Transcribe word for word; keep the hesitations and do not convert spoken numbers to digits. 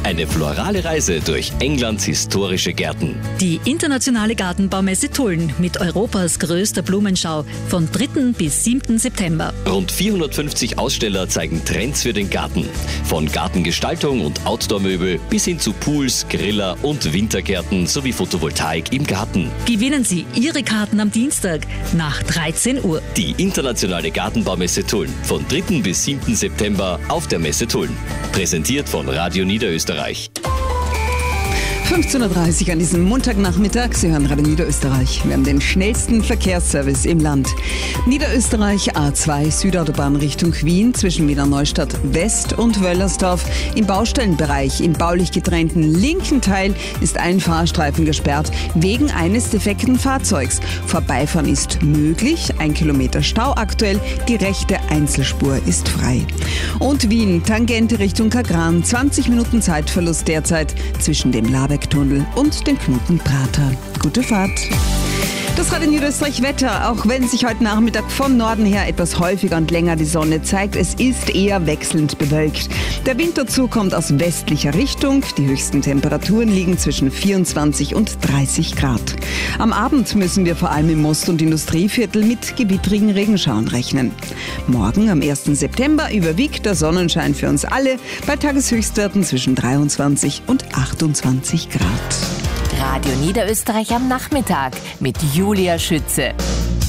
Eine florale Reise durch Englands historische Gärten. Die internationale Gartenbaumesse Tulln mit Europas größter Blumenschau von dritten bis siebten September. Rund vierhundertfünfzig Aussteller zeigen Trends für den Garten. Von Gartengestaltung und Outdoor-Möbel bis hin zu Pools, Griller und Wintergärten sowie Photovoltaik im Garten. Gewinnen Sie Ihre Karten am Dienstag nach dreizehn Uhr. Die internationale Gartenbaumesse Tulln von dritten bis siebten September auf der Messe Tulln. Präsentiert von Radio Niederösterreich. fünfzehn Uhr dreißig an diesem Montagnachmittag. Sie hören Radio Niederösterreich. Wir haben den schnellsten Verkehrsservice im Land. Niederösterreich A zwei Südautobahn Richtung Wien zwischen Wiener Neustadt West und Wöllersdorf. Im Baustellenbereich im baulich getrennten linken Teil ist ein Fahrstreifen gesperrt wegen eines defekten Fahrzeugs. Vorbeifahren ist möglich. Ein Kilometer Stau aktuell. Die rechte Einzelspur ist frei. Und Wien, Tangente Richtung Kagran. zwanzig Minuten Zeitverlust derzeit zwischen dem Labeck Tunnel und den Knoten Prater. Gute Fahrt. Das Radio Niederösterreich Wetter, auch wenn sich heute Nachmittag vom Norden her etwas häufiger und länger die Sonne zeigt, es ist eher wechselnd bewölkt. Der Wind dazu kommt aus westlicher Richtung. Die höchsten Temperaturen liegen zwischen vierundzwanzig und dreißig Grad. Am Abend müssen wir vor allem im Most- und Industrieviertel mit gewittrigen Regenschauern rechnen. Morgen, am ersten September, überwiegt der Sonnenschein für uns alle bei Tageshöchstwerten zwischen dreiundzwanzig und achtundzwanzig Grad. Radio Niederösterreich am Nachmittag mit Julia Schütze.